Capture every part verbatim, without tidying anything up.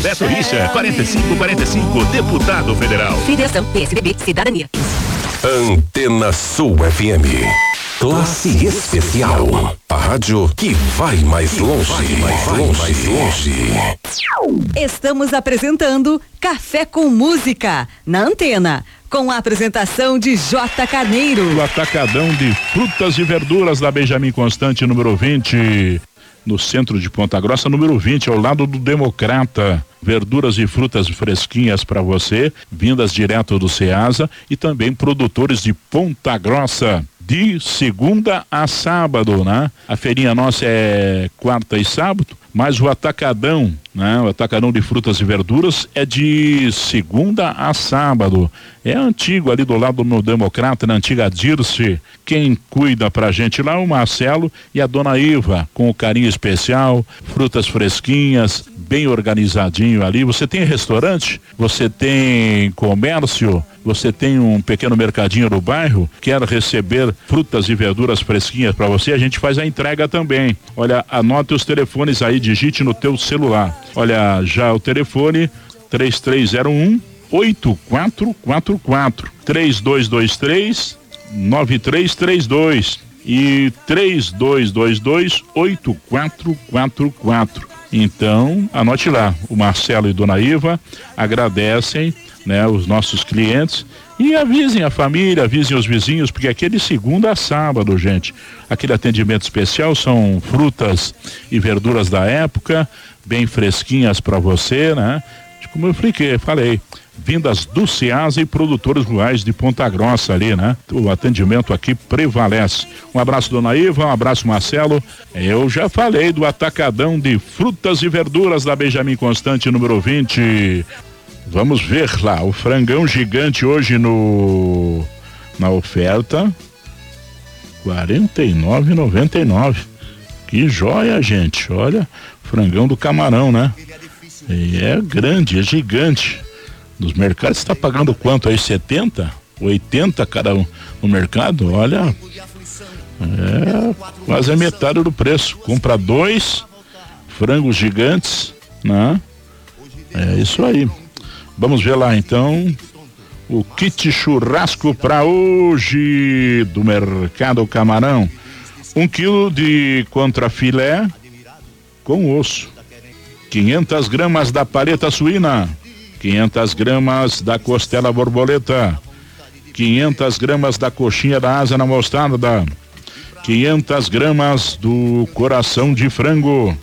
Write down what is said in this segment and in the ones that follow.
Beto Richa, quarenta e cinco quarenta e cinco, deputado federal. Federação P S D B Cidadania. Antena Sul F M. Classe especial. A rádio que vai mais longe. Mais longe, mais longe. Estamos apresentando Café com Música na Antena, com a apresentação de J. Carneiro. O atacadão de frutas e verduras da Benjamin Constante, número vinte, no centro de Ponta Grossa, número vinte, ao lado do Democrata. Verduras e frutas fresquinhas para você, vindas direto do Ceasa, e também produtores de Ponta Grossa, de segunda a sábado, né? A feirinha nossa é quarta e sábado, mas o atacadão, né? O atacadão de frutas e verduras é de segunda a sábado. É antigo, ali do lado do Democrata, na antiga Dirce. Quem cuida pra gente lá é o Marcelo e a dona Iva, com o carinho especial, frutas fresquinhas, bem organizadinho ali. Você tem restaurante, você tem comércio, você tem um pequeno mercadinho no bairro, quer receber frutas e verduras fresquinhas para você, a gente faz a entrega também. Olha, anote os telefones aí, digite no teu celular. Olha, já o telefone três três zero um, oito quatro quatro quatro, três dois dois três, nove três três dois e três dois dois dois, oito quatro quatro quatro. Então, anote lá, o Marcelo e Dona Iva agradecem, né, os nossos clientes, e avisem a família, avisem os vizinhos, porque aqui é de segunda a sábado, gente. Aquele atendimento especial são frutas e verduras da época, bem fresquinhas para você, né? Como eu falei, falei, vindas do Ceasa e produtores rurais de Ponta Grossa ali, né? O atendimento aqui prevalece. Um abraço, Dona Iva, um abraço, Marcelo. Eu já falei do atacadão de frutas e verduras da Benjamin Constante, número vinte. Vamos ver lá, o frangão gigante hoje no na oferta, quarenta e nove reais e noventa e nove centavos. Que joia, gente, olha, frangão do camarão, né? E é grande, é gigante. Nos mercados está pagando quanto aí? setenta? oitenta cada um no mercado? Olha, é quase a metade do preço. Compra dois frangos gigantes, né? É isso aí. Vamos ver lá então o kit churrasco para hoje do Mercado Camarão. Um quilo de contrafilé com osso, quinhentas gramas da paleta suína, quinhentas gramas da costela borboleta, quinhentas gramas da coxinha da asa na mostarda, quinhentas gramas do coração de frango,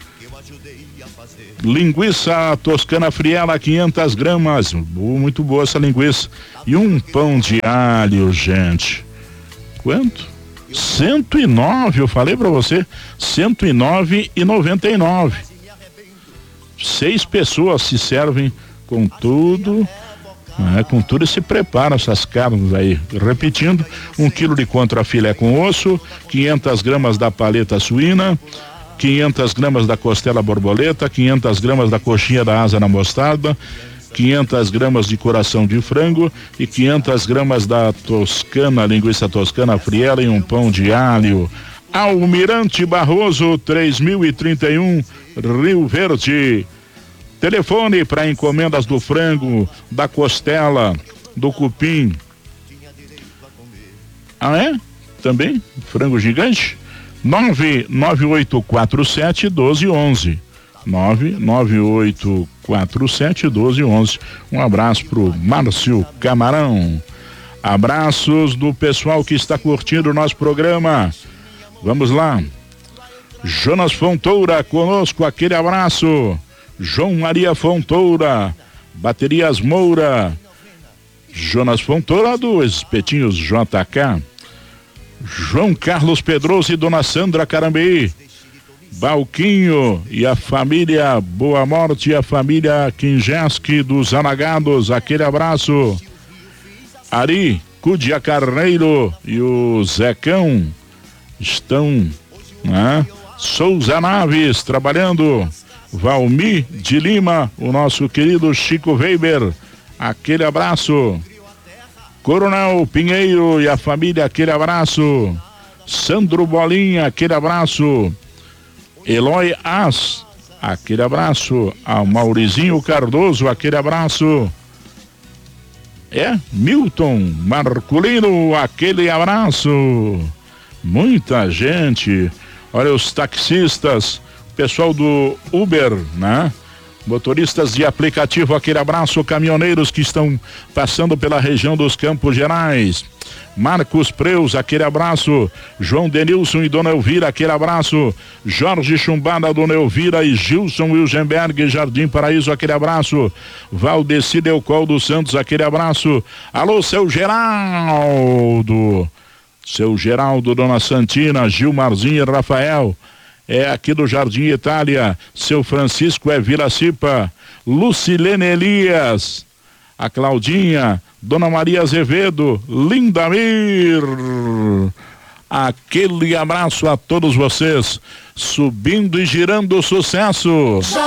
linguiça toscana friela, quinhentas gramas, muito boa essa linguiça, e um pão de alho, gente. Quanto? cento e nove, eu falei pra você, cento e nove reais e noventa e nove centavos. Seis pessoas se servem com tudo, né, com tudo e se preparam essas carnes aí. Repetindo, um quilo de contrafilé com osso, quinhentas gramas da paleta suína, quinhentas gramas da costela borboleta, quinhentas gramas da coxinha da asa na mostarda, quinhentas gramas de coração de frango e quinhentas gramas da toscana, linguiça toscana friela e um pão de alho. Almirante Barroso, três mil e trinta e um, Rio Verde. Telefone para encomendas do frango, da costela, do cupim. Ah, é? Também? Frango gigante? nove nove oito quatro sete um dois um um. nove nove oito quatro sete um dois um um. Um abraço pro Márcio Camarão. Abraços do pessoal que está curtindo o nosso programa. Vamos lá. Jonas Fontoura conosco, aquele abraço. João Maria Fontoura, Baterias Moura, Jonas Fontoura do Espetinhos J K, João Carlos Pedroso e Dona Sandra Carambeí, Balquinho e a família Boa Morte e a família Kinjeski dos Anagados, aquele abraço. Ari Cudia Carneiro e o Zecão estão, né? Souza Naves trabalhando. Valmir de Lima, o nosso querido Chico Weber, aquele abraço. Coronel Pinheiro e a família, aquele abraço. Sandro Bolinha, aquele abraço. Eloy As, aquele abraço. Ao Maurizinho Cardoso, aquele abraço. É, Milton Marculino, aquele abraço. Muita gente. Olha os taxistas, pessoal do Uber, né? Motoristas de aplicativo, aquele abraço. Caminhoneiros que estão passando pela região dos Campos Gerais. Marcos Preus, aquele abraço. João Denilson e Dona Elvira, aquele abraço. Jorge Chumbada, Dona Elvira e Gilson Wilgenberg, Jardim Paraíso, aquele abraço. Valdeci Delcol dos Santos, aquele abraço. Alô, seu Geraldo. Seu Geraldo, Dona Santina, Gilmarzinho e Rafael. É aqui do Jardim Itália. Seu Francisco é Viracipa. Lucilene Elias. A Claudinha, Dona Maria Azevedo, Lindamir. Aquele abraço a todos vocês. Subindo e girando, sucesso.